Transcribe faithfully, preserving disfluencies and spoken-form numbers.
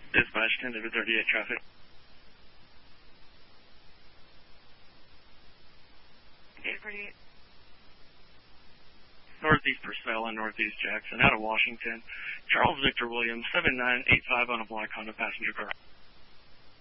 Dispatch ten over thirty-eight traffic. eight forty-eight. Northeast Purcell and Northeast Jackson, out of Washington. Charles Victor Williams, seven nine eight five on a black Honda passenger car.